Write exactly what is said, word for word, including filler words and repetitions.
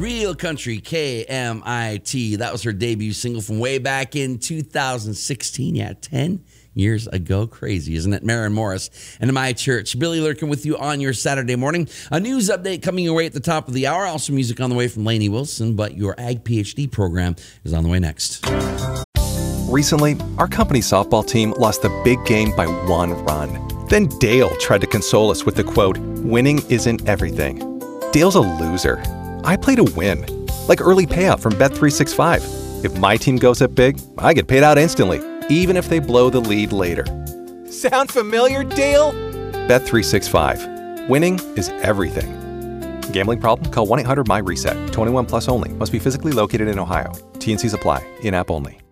Real Country, K M I T. That was her debut single from way back in two thousand sixteen. Yeah, ten years ago. Crazy, isn't it? Maren Morris and My Church. Billy Lurkin with you on your Saturday morning. A news update coming your way at the top of the hour. Also music on the way from Lainey Wilson, but your Ag PhD program is on the way next. Recently, our company softball team lost the big game by one run. Then Dale tried to console us with the quote, "Winning isn't everything." Dale's a loser. I play to win. Like early payout from Bet three sixty-five. If my team goes up big, I get paid out instantly, even if they blow the lead later. Sound familiar, Dale? Bet three sixty-five. Winning is everything. Gambling problem? Call one eight hundred M Y RESET. twenty-one plus only. Must be physically located in Ohio. T and Cs apply. In-app only.